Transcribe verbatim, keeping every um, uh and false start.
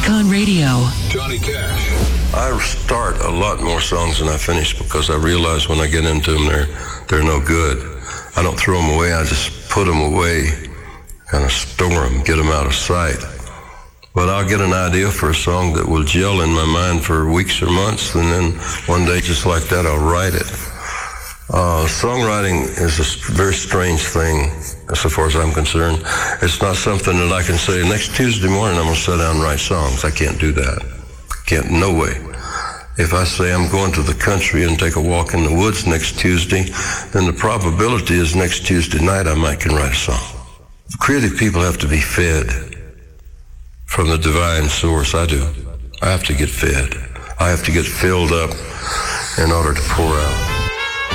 Icon Radio. Johnny Cash. I start a lot more songs than I finish because I realize when I get into them, they're, they're no good. I don't throw them away. I just put them away, kind of store them, get them out of sight. But I'll get an idea for a song that will gel in my mind for weeks or months, and then one day, just like that, I'll write it. Uh, songwriting is a very strange thing, so far as I'm concerned. It's not something that I can say, next Tuesday morning I'm going to sit down and write songs. I can't do that. Can't, no way. If I say I'm going to the country and take a walk in the woods next Tuesday, then the probability is next Tuesday night I might can write a song. Creative people have to be fed from the divine source. I do. I have to get fed. I have to get filled up in order to pour out.